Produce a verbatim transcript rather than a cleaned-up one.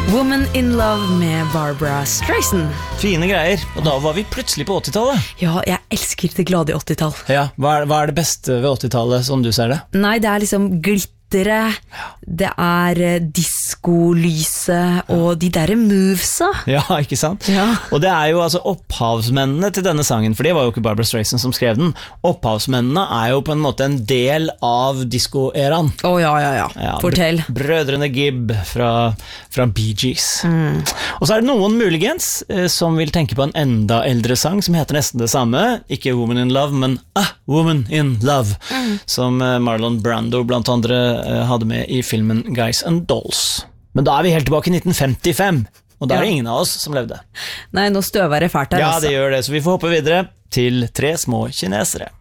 Woman in Love med Barbara Streisand. Fine greier, og da var vi plutselig på åttitallet. Ja, jeg elsker det glade åttitall. Ja, hva er, hva er det beste ved åttitallet, som du ser det? Nei, det er liksom glittere, det er diskolyset og de der movesa. Ja, ikke sant? Ja. Og det er jo altså opphavsmennene til denne sangen, for det var jo ikke Barbara Streisand som skrev den. Opphavsmennene er jo på en måte en del av disko-eraen. Å ja, ja, ja, Ja, fortell. br- Brødrene Gibb fra, fra Bee Gees. Mm. Og så er det noen muligens eh, som vil tenke på en enda eldre sang som heter nesten det samme, ikke Woman in Love, men Ah, Woman in Love, Mm. som eh, Marlon Brando blant andre eh, hadde med i filmen Guys and Dolls. Men da er vi helt tilbake i nitten femtifem, og da er det Ja. ingen av oss som levde. Nei, nå støver det fælt her, Ja, altså. det gjør det, så vi får hoppe videre til Tre små kinesere.